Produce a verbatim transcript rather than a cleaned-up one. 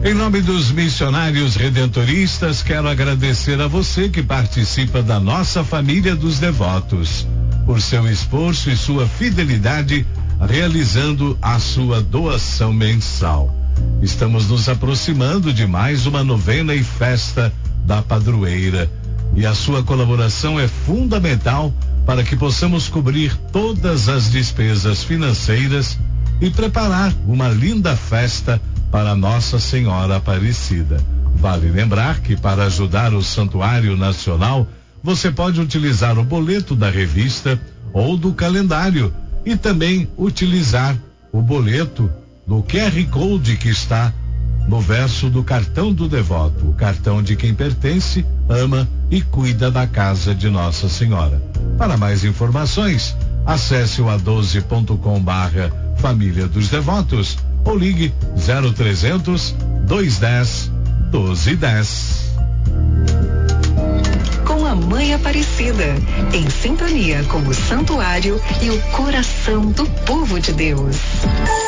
Em nome dos missionários redentoristas, quero agradecer a você que participa da nossa família dos devotos, por seu esforço e sua fidelidade, realizando a sua doação mensal. Estamos nos aproximando de mais uma novena e festa da padroeira, e a sua colaboração é fundamental para que possamos cobrir todas as despesas financeiras e preparar uma linda festa para Nossa Senhora Aparecida. Vale lembrar que para ajudar o Santuário Nacional, você pode utilizar o boleto da revista ou do calendário e também utilizar o boleto do Q R Code que está no verso do cartão do devoto, o cartão de quem pertence, ama e cuida da casa de Nossa Senhora. Para mais informações, acesse o a doze ponto com barra Família dos Devotos ou ligue zero trezentos, dois dez, doze dez. Com a Mãe Aparecida, em sintonia com o santuário e o coração do povo de Deus.